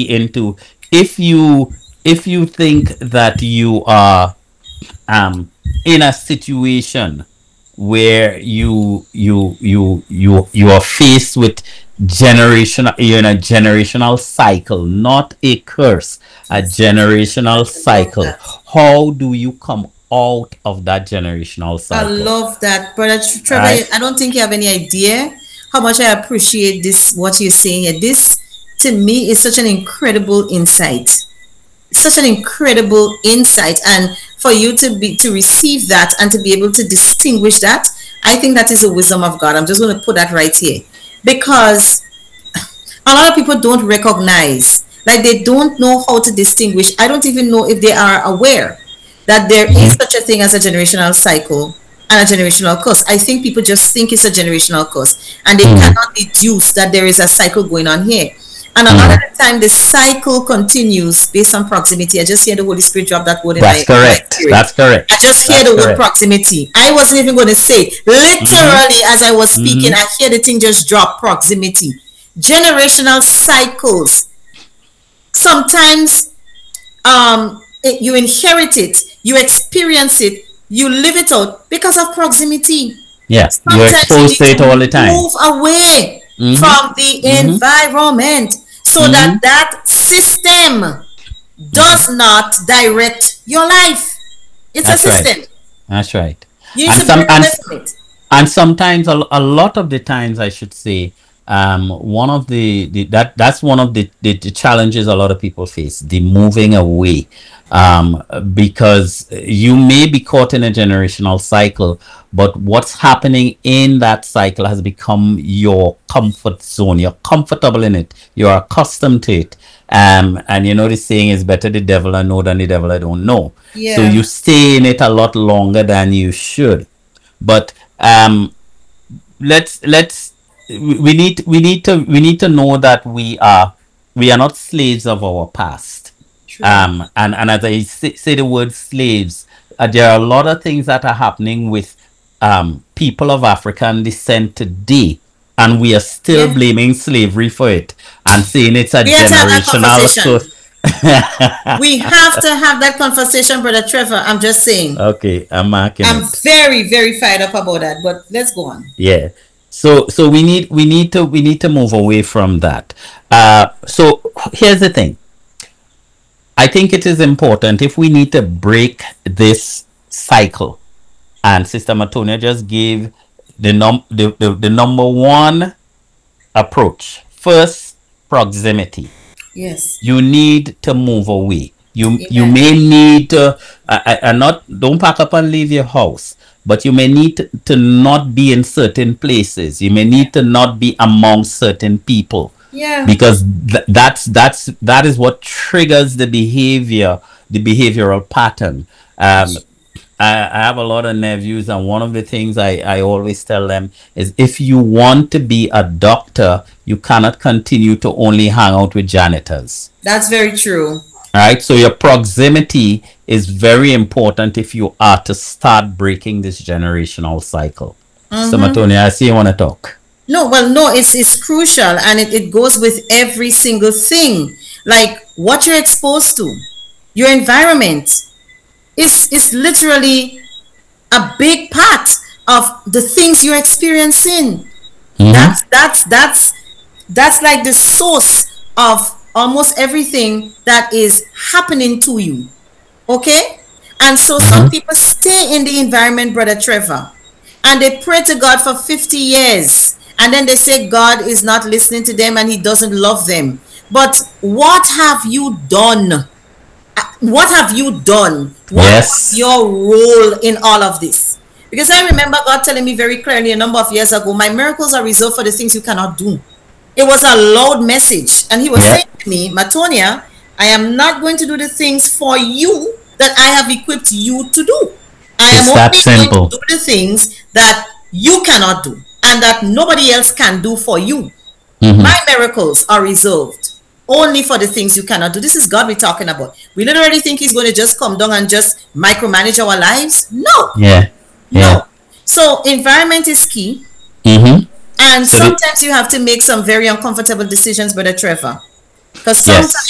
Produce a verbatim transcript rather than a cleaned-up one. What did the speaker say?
key into, if you if you think that you are um in a situation where you you you you you are faced with generational, you're in a generational cycle, not a curse, a generational I love cycle. that. How do you come out of that generational I cycle? love that, brother All Trevor. right. I don't think you have any idea how much I appreciate this. What you're saying here. This, to me, is such an incredible insight. Such an incredible insight, and for you to be to receive that and to be able to distinguish that, I think that is the wisdom of God. I'm just going to put that right here, because a lot of people don't recognize, like they don't know how to distinguish. I don't even know if they are aware that there is Mm-hmm. such a thing as a generational cycle and a generational curse. I think people just think it's a generational curse and they Mm-hmm. cannot deduce that there is a cycle going on here. And a lot of Mm-hmm. the time the cycle continues based on proximity. I just hear the Holy Spirit drop that word in my That's in my correct. spirit. That's correct. I just hear That's the word correct. proximity. I wasn't even going to say it. Mm-hmm. Literally, as I was speaking, Mm-hmm. I hear the thing just drop, proximity. Generational cycles. Sometimes um, it- you inherit it, you experience it, you live it out because of proximity. Yeah, you're Sometimes you exposed need to to it all the time. move away Mm-hmm. from the Mm-hmm. environment so Mm-hmm. that that system Mm-hmm. does not direct your life. It's a That's right. system. That's right. You need And to some break and away from it. and sometimes a, a lot of the times I should say, um one of the, the that that's one of the, the the challenges a lot of people face, the moving away, um because you may be caught in a generational cycle, but what's happening in that cycle has become your comfort zone. You're comfortable in it, you're accustomed to it, um and you know the saying is, better the devil I know than the devil I don't know. So Yeah. you stay in it a lot longer than you should. But um let's let's we need we need to we need to know that we are we are not slaves of our past. True. Um and and as I say, say the word slaves, uh, there are a lot of things that are happening with um people of African descent today, and we are still Yeah. blaming slavery for it and saying it's a We have to have that generational so. conversation. We have to have that conversation, brother Trevor. I'm just saying. Okay, I'm marking I'm it. very, very fired up about that. But let's go on. Yeah. So so we need we need to we need to move away from that. Uh so here's the thing. I think it is important, if we need to break this cycle, and Sister Matonia just gave the num the, the, the number one approach. First, proximity. Yes. You need to move away. You you Amen. may need to, uh, uh, not, don't pack up and leave your house, but you may need to, to not be in certain places. You may need to not be among certain people, Yeah. because th- that's that's that is what triggers the behavior, the behavioral pattern. Um, I, I have a lot of nephews, and one of the things I, I always tell them is, if you want to be a doctor, you cannot continue to only hang out with janitors. That's very true. All right, so your proximity is very important if you are to start breaking this generational cycle. So, Matonia, I see you want to talk. No, well, no, it's it's crucial and it, it goes with every single thing. Like what you're exposed to, your environment is is literally a big part of the things you're experiencing. Mm-hmm. That's that's that's that's like the source of almost everything that is happening to you. Okay? And so some Mm-hmm. people stay in the environment, brother Trevor, and they pray to God for fifty years. And then they say God is not listening to them and he doesn't love them. But what have you done? What have you done? What was Yes. your role in all of this? Because I remember God telling me very clearly a number of years ago, my miracles are reserved for the things you cannot do. It was a loud message. And he was Yeah. saying to me, Matonia, I am not going to do the things for you that I have equipped you to do. I am It's that only going to simple. do the things that you cannot do and that nobody else can do for you. Mm-hmm. My miracles are reserved only for the things you cannot do. This is God we're talking about. We literally think he's going to just come down and just micromanage our lives. No, Yeah. Yeah. no. So environment is key. Mm-hmm. And So the sometimes you have to make some very uncomfortable decisions, brother Trevor. Because sometimes yes.